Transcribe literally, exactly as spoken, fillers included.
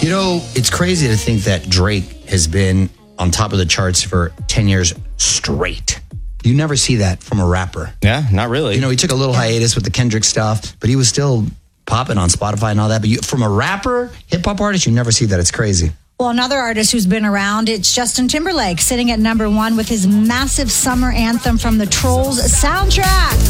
You know, it's crazy to think that Drake has been on top of the charts for ten years straight. You never see that from a rapper. Yeah, not really. You know, he took a little hiatus with the Kendrick stuff, but he was still popping on Spotify and all that. But you, from a rapper, hip-hop artist, you never see that. It's crazy. Well, another artist who's been around, it's Justin Timberlake, sitting at number one with his massive summer anthem from the Trolls soundtrack.